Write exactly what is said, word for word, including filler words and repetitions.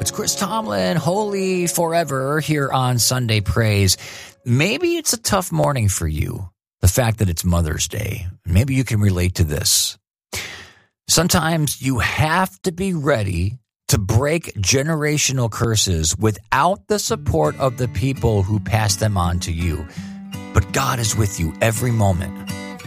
It's Chris Tomlin, Holy Forever, here on Sunday Praise. Maybe it's a tough morning for you, the fact that it's Mother's Day. Maybe you can relate to this. Sometimes you have to be ready to break generational curses without the support of the people who pass them on to you. But God is with you every moment.